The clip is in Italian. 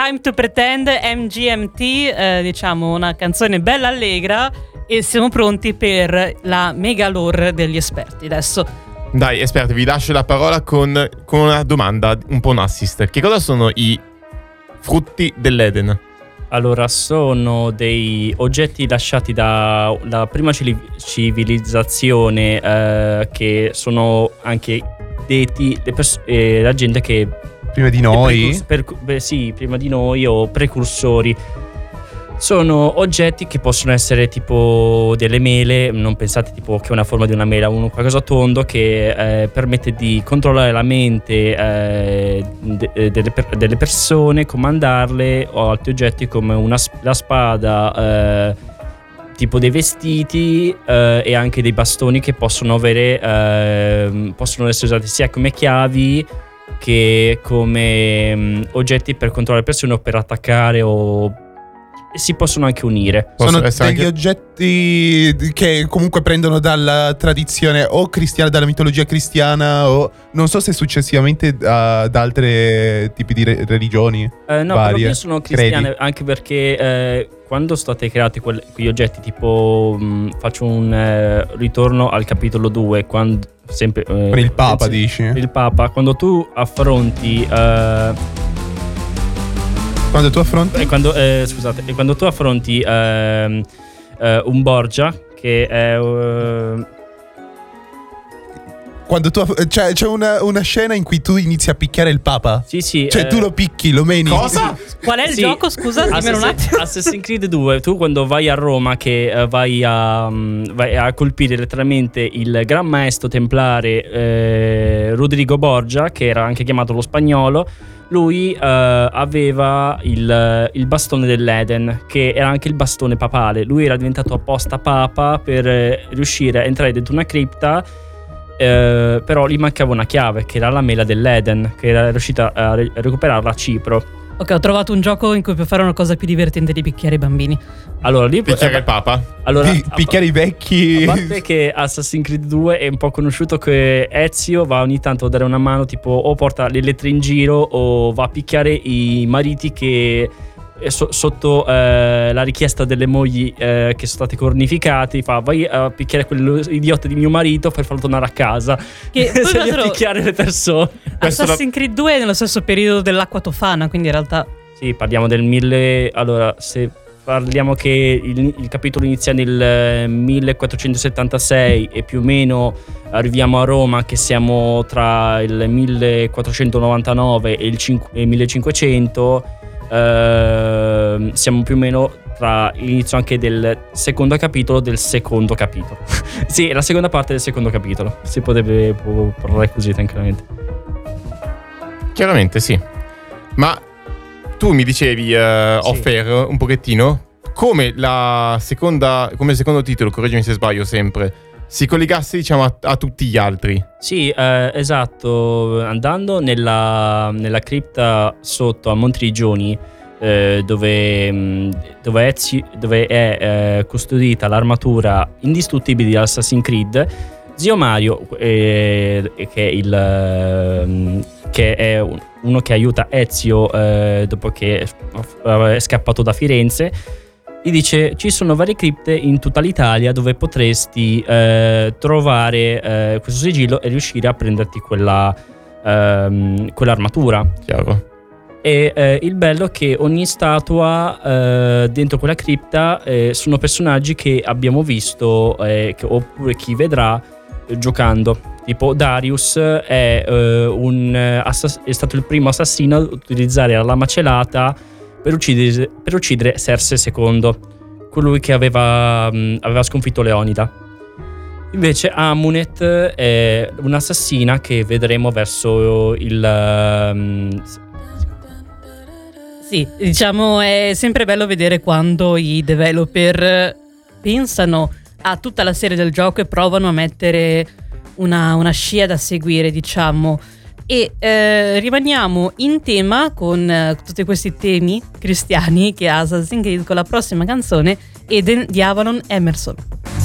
Time to Pretend, MGMT, diciamo una canzone bella allegra, e siamo pronti per la mega lore degli esperti adesso. Dai esperti, vi lascio la parola con una domanda, un po' un assist. Che cosa sono i frutti dell'Eden? Allora, sono dei oggetti lasciati dalla prima civilizzazione, che sono anche detti la gente che prima di noi? Sì, prima di noi, o precursori. Sono oggetti che possono essere tipo delle mele. Non pensate tipo che è una forma di una mela, qualcosa tondo che permette di controllare la mente delle persone, comandarle, o altri oggetti come la spada, tipo dei vestiti, e anche dei bastoni che possono possono essere usati sia come chiavi che come oggetti per controllare le persone o per attaccare, o si possono anche unire. Sono degli oggetti che comunque prendono dalla tradizione o cristiana, dalla mitologia cristiana, o non so se successivamente da altri tipi di religioni. No, varie. però sono cristiane, credi? anche perché quando sono stati creati quegli oggetti, tipo faccio un ritorno al capitolo 2, quando sempre con il Papa dici? Il Papa, quando tu affronti quando tu affronti? Quando tu affronti un Borgia, che è quando tu c'è una scena in cui tu inizi a picchiare il Papa? Sì. Cioè tu lo picchi, lo meni. Cosa? Qual è il gioco? Scusa, dimmelo un attimo. Assassin's Creed 2, tu quando vai a Roma, che vai a colpire letteralmente il gran maestro templare Rodrigo Borgia, che era anche chiamato lo Spagnolo. Lui aveva il bastone dell'Eden, che era anche il bastone papale. Lui era diventato apposta papa per riuscire a entrare dentro una cripta, però gli mancava una chiave, che era la mela dell'Eden, che era riuscita a recuperarla a Cipro. Ok, ho trovato un gioco in cui puoi fare una cosa più divertente di picchiare i bambini. Allora, lì picchiare il Papa. Allora, picchiare i vecchi. A parte che Assassin's Creed 2 è un po' conosciuto che Ezio va ogni tanto a dare una mano, tipo o porta le lettere in giro o va a picchiare i mariti che sotto la richiesta delle mogli che sono stati cornificati, vai a picchiare quell'idiota di mio marito per farlo tornare a casa, che se a picchiare le persone. Assassin's Creed 2 è nello stesso periodo dell'acqua tofana, quindi in realtà sì, parliamo del 1000. Allora, se parliamo che il capitolo inizia nel 1476 e più o meno arriviamo a Roma che siamo tra il 1499 e il 1500, siamo più o meno tra l'inizio anche del secondo capitolo sì, la seconda parte del secondo capitolo, si potrebbe parlare così tranquillamente. Chiaramente sì. Ma tu mi dicevi off-air un pochettino come il secondo titolo, correggimi se sbaglio sempre, si collegasse diciamo a tutti gli altri. Sì, esatto. Andando nella cripta sotto a Montrigioni, dove è custodita l'armatura indistruttibile di Assassin's Creed, zio Mario, che è uno che aiuta Ezio dopo che è scappato da Firenze, gli dice: ci sono varie cripte in tutta l'Italia dove potresti trovare questo sigillo e riuscire a prenderti quell'armatura. Chiaro. E il bello è che ogni statua dentro quella cripta sono personaggi che abbiamo visto oppure chi vedrà giocando. Tipo Darius è stato il primo assassino ad utilizzare la lama celata per uccidere Serse II, colui che aveva sconfitto Leonida. Invece Amunet è un'assassina che vedremo verso il... Sì, diciamo è sempre bello vedere quando i developer pensano a tutta la serie del gioco e provano a mettere una scia da seguire, diciamo. E rimaniamo in tema con tutti questi temi cristiani che ha Assassin's Creed con la prossima canzone, Eden di Avalon Emerson.